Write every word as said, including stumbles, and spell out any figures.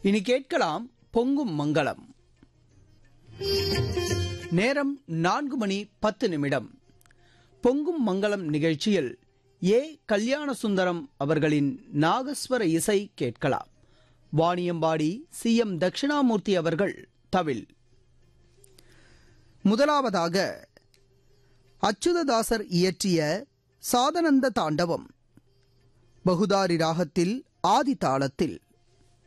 இனி கேட்கலாம் பொங்கும் மங்களம். நேரம் நான்கு மணி பத்து நிமிடம். பொங்கும் மங்களம் நிகழ்ச்சியில் ஏ கல்யாண சுந்தரம் அவர்களின் நாகஸ்வர இசை கேட்கலாம். வாணியம்பாடி சி எம் தட்சிணாமூர்த்தி அவர்கள் தவில். முதலாவதாக அச்சுததாசர் இயற்றிய சாதனந்த தாண்டவம் பகுதாரி ராகத்தில் ஆதி தாளத்தில்.